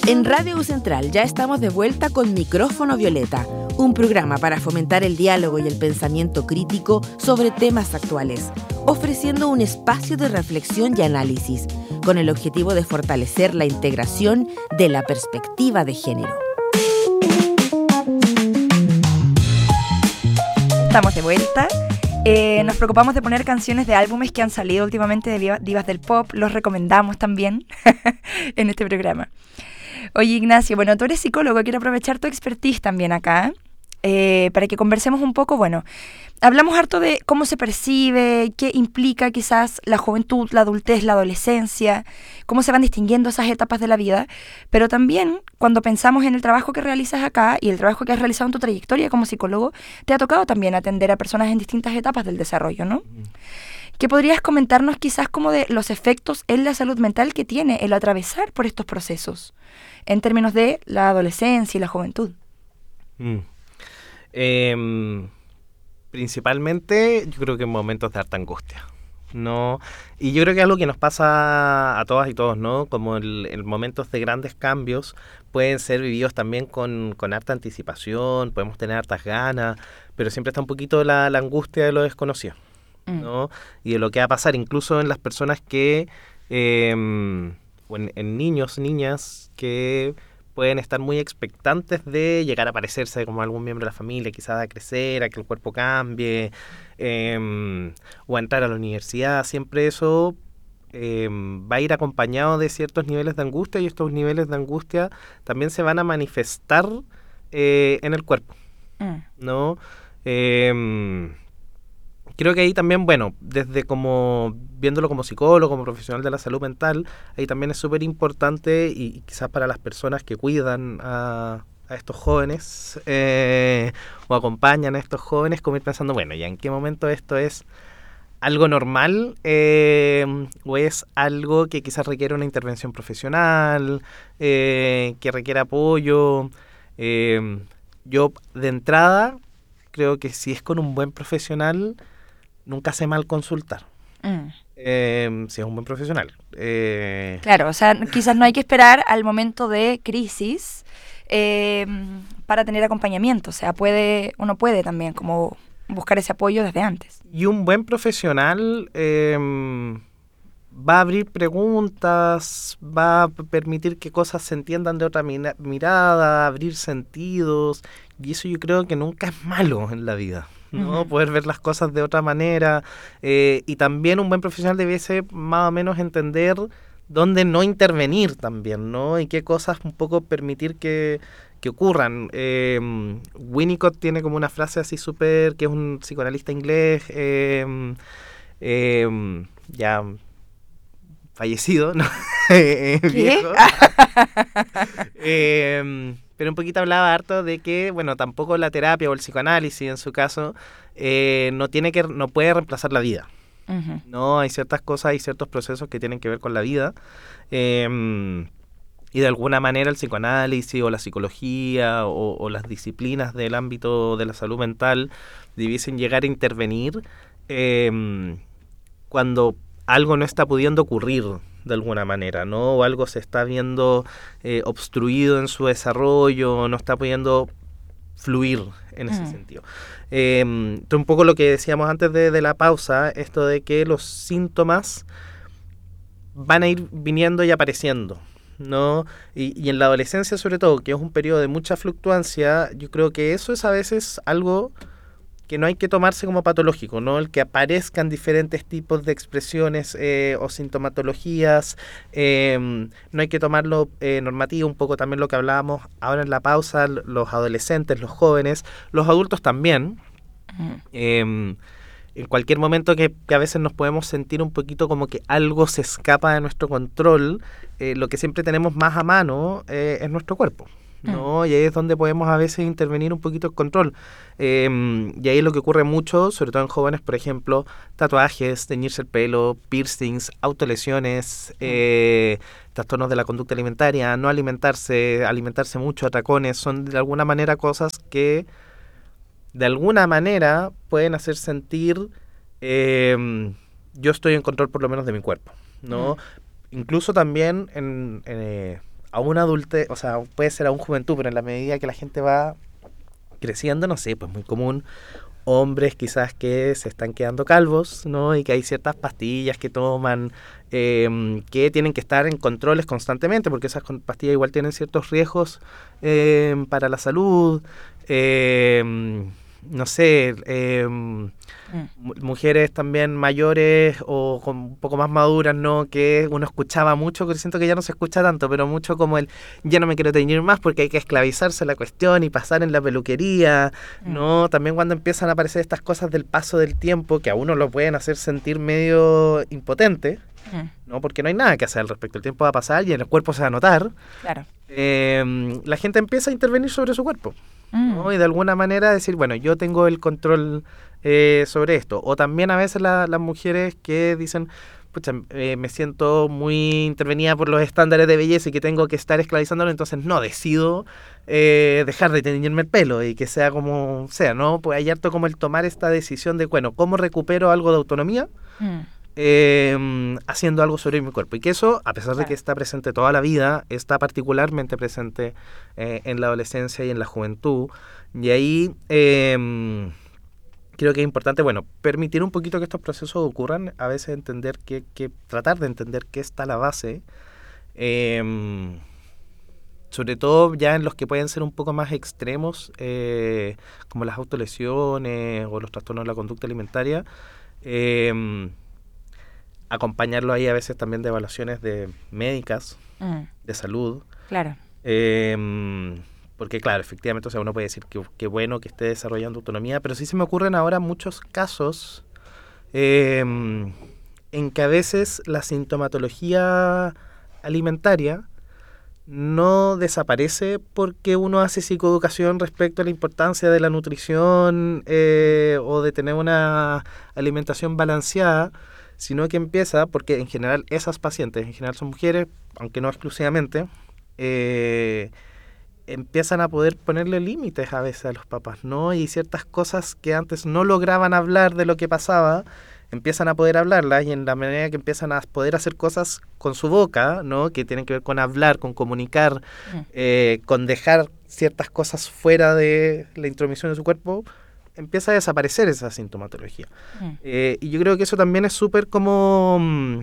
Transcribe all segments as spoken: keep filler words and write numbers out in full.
En Radio U Central ya estamos de vuelta con Micrófono Violeta, un programa para fomentar el diálogo y el pensamiento crítico sobre temas actuales, ofreciendo un espacio de reflexión y análisis, con el objetivo de fortalecer la integración de la perspectiva de género. Estamos de vuelta. Eh, nos preocupamos de poner canciones de álbumes que han salido últimamente de divas del pop. Los recomendamos también en este programa. Oye, Ignacio, bueno, tú eres psicólogo. Quiero aprovechar tu expertise también acá eh, para que conversemos un poco. Bueno, hablamos harto de cómo se percibe, qué implica quizás la juventud, la adultez, la adolescencia, cómo se van distinguiendo esas etapas de la vida, pero también cuando pensamos en el trabajo que realizas acá y el trabajo que has realizado en tu trayectoria como psicólogo, te ha tocado también atender a personas en distintas etapas del desarrollo, ¿no? Mm. ¿Qué podrías comentarnos quizás como de los efectos en la salud mental que tiene el atravesar por estos procesos en términos de la adolescencia y la juventud? Mm. Eh, principalmente yo creo que en momentos de harta angustia, ¿no? Y yo creo que es algo que nos pasa a todas y todos, ¿no? Como el, el momentos de grandes cambios pueden ser vividos también con, con harta anticipación, podemos tener hartas ganas, pero siempre está un poquito la, la angustia de lo desconocido, ¿no? Y de lo que va a pasar, incluso en las personas que, eh, o en, en niños, niñas que pueden estar muy expectantes de llegar a parecerse como algún miembro de la familia, quizás a crecer, a que el cuerpo cambie, eh, o a entrar a la universidad. Siempre eso eh, va a ir acompañado de ciertos niveles de angustia, y estos niveles de angustia también se van a manifestar eh, en el cuerpo, mm. ¿no? Eh, Creo que ahí también, bueno, desde como viéndolo como psicólogo, como profesional de la salud mental, ahí también es súper importante, y, y quizás para las personas que cuidan a, a estos jóvenes eh, o acompañan a estos jóvenes, como ir pensando, bueno, ¿ya en qué momento esto es algo normal eh, o es algo que quizás requiere una intervención profesional, eh, que requiere apoyo? Eh, yo, de entrada, creo que si es con un buen profesional, nunca hace mal consultar, mm. eh, si es un buen profesional. Eh, claro, o sea, quizás no hay que esperar al momento de crisis eh, para tener acompañamiento. O sea, puede uno puede también como buscar ese apoyo desde antes. Y un buen profesional eh, va a abrir preguntas, va a permitir que cosas se entiendan de otra mina- mirada, abrir sentidos, y eso yo creo que nunca es malo en la vida, ¿no? Uh-huh. Poder ver las cosas de otra manera, eh, y también un buen profesional debiese más o menos entender dónde no intervenir también, ¿no? Y qué cosas un poco permitir que, que ocurran. Eh, Winnicott tiene como una frase así súper, que es un psicoanalista inglés, eh, eh, ya fallecido, ¿no? Viejo. eh, pero un poquito hablaba harto de que, bueno, tampoco la terapia o el psicoanálisis, en su caso, eh, no tiene que, no puede reemplazar la vida. Uh-huh. No, hay ciertas cosas, hay ciertos procesos que tienen que ver con la vida. Eh, y de alguna manera el psicoanálisis o la psicología o, o las disciplinas del ámbito de la salud mental debiesen llegar a intervenir eh, cuando algo no está pudiendo ocurrir de alguna manera, ¿no? O algo se está viendo eh, obstruido en su desarrollo, no está pudiendo fluir en ese mm. sentido. Eh, un poco lo que decíamos antes de, de la pausa, esto de que los síntomas van a ir viniendo y apareciendo, ¿no? Y, y en la adolescencia sobre todo, que es un periodo de mucha fluctuancia, yo creo que eso es a veces algo que no hay que tomarse como patológico, ¿no? El que aparezcan diferentes tipos de expresiones eh, o sintomatologías, eh, no hay que tomarlo eh, normativo, un poco también lo que hablábamos ahora en la pausa, los adolescentes, los jóvenes, los adultos también, uh-huh. eh, en cualquier momento que, que a veces nos podemos sentir un poquito como que algo se escapa de nuestro control, eh, lo que siempre tenemos más a mano eh, es nuestro cuerpo, ¿no? Mm. Y ahí es donde podemos a veces intervenir un poquito el control. Eh, y ahí es lo que ocurre mucho, sobre todo en jóvenes, por ejemplo, tatuajes, teñirse el pelo, piercings, autolesiones, mm. eh, trastornos de la conducta alimentaria, no alimentarse, alimentarse mucho, atracones, son de alguna manera cosas que de alguna manera pueden hacer sentir eh, yo estoy en control por lo menos de mi cuerpo, ¿no? Mm. Incluso también en... en eh, a un adulte, o sea, puede ser a un juventud, pero en la medida que la gente va creciendo, no sé, pues muy común, hombres quizás que se están quedando calvos, ¿no? Y que hay ciertas pastillas que toman, eh, que tienen que estar en controles constantemente, porque esas pastillas igual tienen ciertos riesgos eh, para la salud, eh, no sé, eh, mm. mujeres también mayores o con un poco más maduras, ¿no? Que uno escuchaba mucho, que siento que ya no se escucha tanto, pero mucho como el ya no me quiero teñir más porque hay que esclavizarse la cuestión y pasar en la peluquería, ¿no? Mm. También cuando empiezan a aparecer estas cosas del paso del tiempo que a uno lo pueden hacer sentir medio impotente, mm. ¿no? Porque no hay nada que hacer al respecto, el tiempo va a pasar y en el cuerpo se va a notar. Claro. Eh, la gente empieza a intervenir sobre su cuerpo, ¿no? Y de alguna manera decir, bueno, yo tengo el control eh, sobre esto. O también a veces la, las mujeres que dicen, pucha, eh, me siento muy intervenida por los estándares de belleza y que tengo que estar esclavizándolo, entonces no, decido eh, dejar de teñirme el pelo y que sea como sea, ¿no? Pues hay harto como el tomar esta decisión de, bueno, ¿cómo recupero algo de autonomía? Mm. Eh, haciendo algo sobre mi cuerpo, y que eso, a pesar de que está presente toda la vida, está particularmente presente eh, en la adolescencia y en la juventud, y ahí eh, creo que es importante, bueno, permitir un poquito que estos procesos ocurran, a veces entender que, que tratar de entender qué está la base, eh, sobre todo ya en los que pueden ser un poco más extremos, eh, como las autolesiones o los trastornos de la conducta alimentaria, eh, acompañarlo ahí a veces también de evaluaciones de médicas, mm. de salud. Claro. Eh, porque claro, efectivamente, o sea, uno puede decir que, que bueno que esté desarrollando autonomía, pero sí se me ocurren ahora muchos casos eh, en que a veces la sintomatología alimentaria no desaparece porque uno hace psicoeducación respecto a la importancia de la nutrición eh, o de tener una alimentación balanceada, sino que empieza, porque en general esas pacientes, en general son mujeres, aunque no exclusivamente, eh, empiezan a poder ponerle límites a veces a los papás, ¿no? Y ciertas cosas que antes no lograban hablar de lo que pasaba, empiezan a poder hablarlas, y en la manera que empiezan a poder hacer cosas con su boca, ¿no? Que tienen que ver con hablar, con comunicar, eh, con dejar ciertas cosas fuera de la intromisión de su cuerpo, empieza a desaparecer esa sintomatología. Mm. Eh, y yo creo que eso también es súper como mmm,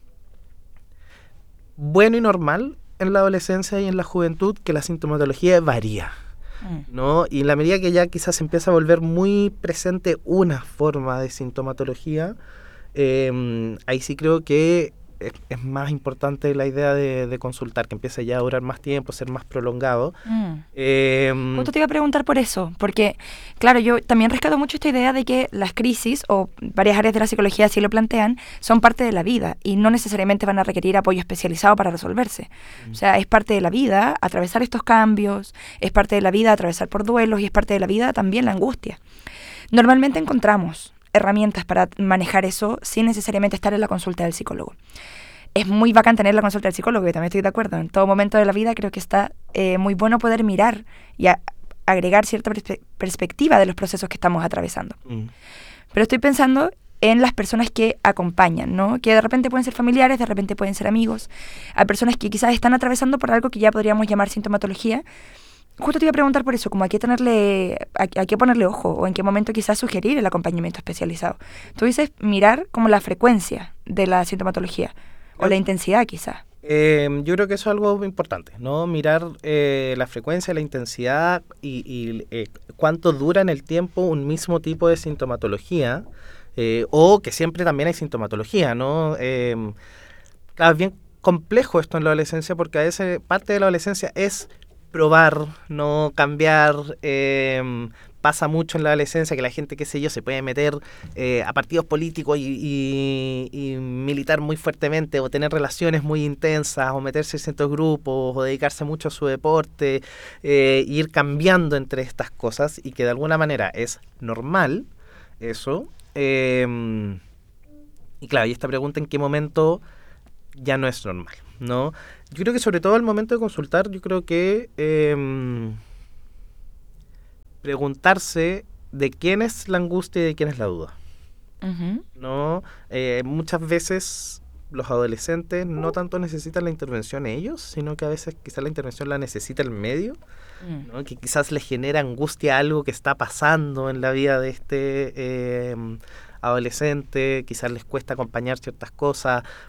bueno y normal en la adolescencia y en la juventud, que la sintomatología varía, mm. ¿no? Y en la medida que ya quizás empieza a volver muy presente una forma de sintomatología, eh, ahí sí creo que es, es más importante la idea de, de consultar, que empiece ya a durar más tiempo, ser más prolongado. Mm. Eh, Justo te iba a preguntar por eso, porque, claro, yo también rescato mucho esta idea de que las crisis, o varias áreas de la psicología así lo plantean, son parte de la vida y no necesariamente van a requerir apoyo especializado para resolverse. Mm. O sea, es parte de la vida atravesar estos cambios, es parte de la vida atravesar por duelos y es parte de la vida también la angustia. Normalmente encontramos herramientas para manejar eso sin necesariamente estar en la consulta del psicólogo. Es muy bacán tener la consulta del psicólogo, y también estoy de acuerdo. En todo momento de la vida creo que está eh, muy bueno poder mirar y a, agregar cierta perspe- perspectiva de los procesos que estamos atravesando. Mm. Pero estoy pensando en las personas que acompañan, ¿no? Que de repente pueden ser familiares, de repente pueden ser amigos, a personas que quizás están atravesando por algo que ya podríamos llamar sintomatología. Justo te iba a preguntar por eso, como a qué tenerle, a, a qué ponerle ojo, o en qué momento quizás sugerir el acompañamiento especializado. Tú dices mirar como la frecuencia de la sintomatología, o la intensidad quizás. Eh, yo creo que eso es algo importante, ¿no? Mirar eh, la frecuencia, la intensidad y, y eh, cuánto dura en el tiempo un mismo tipo de sintomatología, eh, o que siempre también hay sintomatología, ¿no? Eh, claro, es bien complejo esto en la adolescencia, porque a veces parte de la adolescencia es probar, no cambiar. Eh, pasa mucho en la adolescencia que la gente, qué sé yo, se puede meter eh, a partidos políticos y, y, y militar muy fuertemente, o tener relaciones muy intensas, o meterse en ciertos grupos, o dedicarse mucho a su deporte, eh, ir cambiando entre estas cosas, y que de alguna manera es normal eso. Eh, y claro, y esta pregunta, ¿en qué momento ya no es normal?, ¿no? Yo creo que sobre todo al momento de consultar, yo creo que eh, preguntarse de quién es la angustia y de quién es la duda. Uh-huh. ¿No? Eh, muchas veces los adolescentes no tanto necesitan la intervención ellos, sino que a veces quizás la intervención la necesita el medio, mm. ¿no? Que quizás les genera angustia algo que está pasando en la vida de este eh, adolescente, quizás les cuesta acompañar ciertas cosas,